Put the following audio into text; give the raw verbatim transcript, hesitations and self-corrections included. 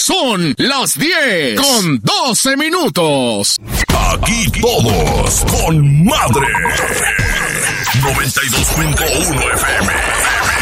Son las diez con doce minutos. Aquí todos con madre. noventa y dos punto uno F M.